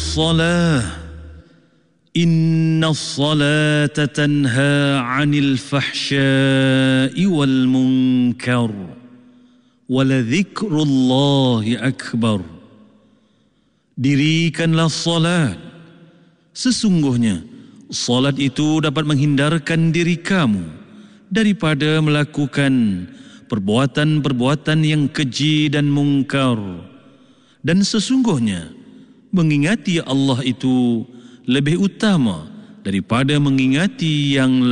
الصلاة إن الصلاة تنهى عن الفحشاء والمنكر ولذكر الله أكبر. Dirikanlah salat. Sesungguhnya salat itu dapat menghindarkan diri kamu daripada melakukan perbuatan-perbuatan yang keji dan mungkar. Dan sesungguhnya mengingati Allah itu lebih utama daripada mengingati yang lain.